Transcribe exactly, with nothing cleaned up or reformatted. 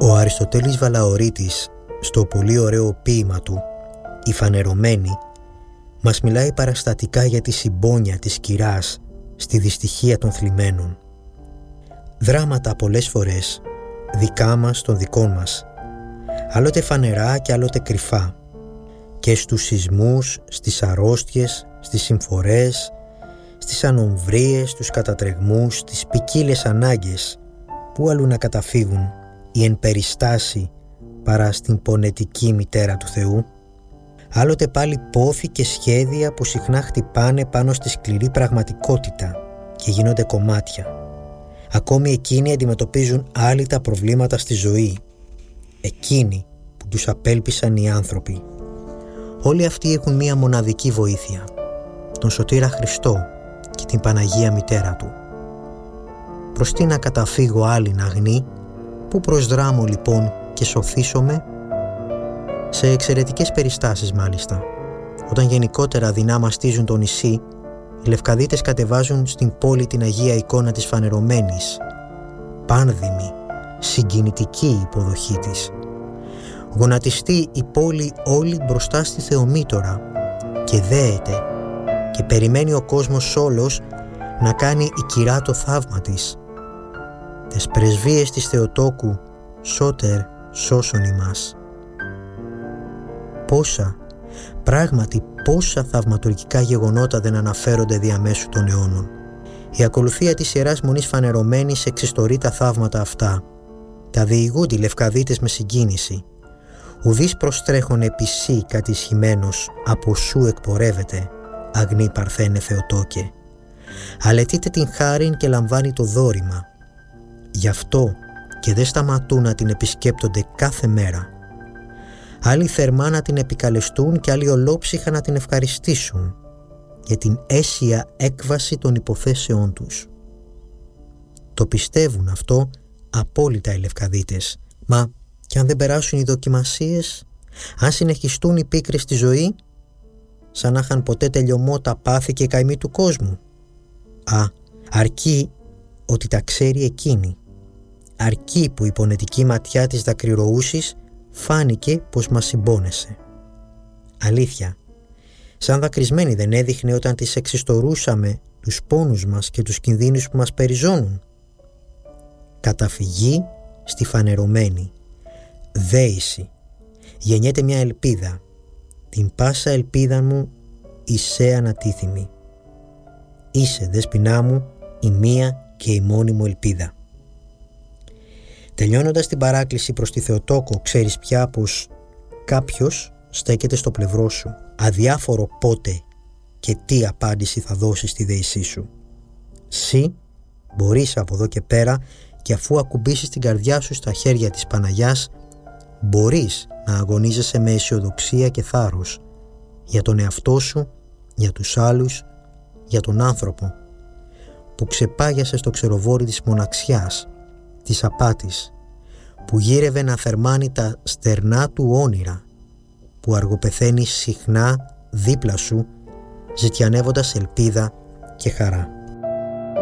Ο Αριστοτέλης Βαλαωρίτης, στο πολύ ωραίο ποίημα του «Η Φανερωμένη», μας μιλάει παραστατικά για τη συμπόνια της κυράς στη δυστυχία των θλιμμένων. Δράματα πολλές φορές, δικά μας των δικών μας, άλλοτε φανερά και άλλοτε κρυφά, και στους σεισμούς, στις αρρώστιες, στις συμφορές, στις ανομβρίες, στους κατατρεγμούς, στις ποικίλες ανάγκες, που αλλού να καταφύγουν η εν περιστάση παρά στην πονετική μητέρα του Θεού. Άλλοτε πάλι πόθη και σχέδια που συχνά χτυπάνε πάνω στη σκληρή πραγματικότητα και γίνονται κομμάτια. Ακόμη εκείνοι αντιμετωπίζουν άλλοι τα προβλήματα στη ζωή, εκείνοι που τους απέλπισαν οι άνθρωποι. Όλοι αυτοί έχουν μία μοναδική βοήθεια, τον Σωτήρα Χριστό και την Παναγία Μητέρα Του. Προς τι να καταφύγω άλλην αγνή, που προσδράμω λοιπόν και σωθήσομαι? Σε εξαιρετικές περιστάσεις μάλιστα, όταν γενικότερα δεινά μαστίζουν το νησί, οι Λευκαδίτες κατεβάζουν στην πόλη την Αγία εικόνα της Φανερωμένης. Πάνδημη, συγκινητική υποδοχή της. Γονατιστεί η πόλη όλη μπροστά στη Θεομήτωρα και δέεται και περιμένει ο κόσμος όλος να κάνει η κυρά το θαύμα της. Τες πρεσβείες της Θεοτόκου, σώτερ σώσον ημάς. Πόσα, πράγματι πόσα θαυματουργικά γεγονότα δεν αναφέρονται διαμέσου των αιώνων. Η ακολουθία της Ιεράς Μονής Φανερωμένης εξιστορεί τα θαύματα αυτά. Τα διηγούνται οι Λευκαδίτες με συγκίνηση. Ουδής προστρέχον επισύ κατησχημένος από σου εκπορεύεται, αγνή Παρθένε Θεοτόκε. Αλετείται την χάριν και λαμβάνει το δώρημα. Γι' αυτό και δεν σταματούν να την επισκέπτονται κάθε μέρα. Άλλοι θερμά να την επικαλεστούν και άλλοι ολόψυχα να την ευχαριστήσουν για την αίσια έκβαση των υποθέσεών τους. Το πιστεύουν αυτό απόλυτα οι Λευκαδίτες. Μα και αν δεν περάσουν οι δοκιμασίες, αν συνεχιστούν οι πίκρες στη ζωή, σαν να είχαν ποτέ τελειωμό τα πάθη και καημοί του κόσμου? Α, αρκεί ότι τα ξέρει εκείνη. Αρκεί που η πονετική ματιά της δακρυρωούσης φάνηκε πως μας συμπόνεσε. Αλήθεια, σαν δακρυσμένη δεν έδειχνε όταν της εξιστορούσαμε τους πόνους μας και τους κινδύνους που μας περιζώνουν? Καταφυγή στη Φανερωμένη. Δέηση. Γεννιέται μια ελπίδα. Την πάσα ελπίδα μου εισέ ανατίθιμη. Είσαι, δέσποινά μου, η μία και η μόνη μου ελπίδα. Τελειώνοντας την παράκληση προς τη Θεοτόκο, ξέρεις πια πως κάποιος στέκεται στο πλευρό σου, αδιάφορο πότε και τι απάντηση θα δώσει στη δέησή σου. Συ μπορείς από εδώ και πέρα, και αφού ακουμπήσεις την καρδιά σου στα χέρια της Παναγιάς, μπορείς να αγωνίζεσαι με αισιοδοξία και θάρρος για τον εαυτό σου, για τους άλλους, για τον άνθρωπο που ξεπάγιασε στο ξεροβόρι της μοναξιάς, της απάτης, που γύρευε να θερμάνει τα στερνά του όνειρα, που αργοπεθαίνει συχνά δίπλα σου, ζητιανεύοντας ελπίδα και χαρά.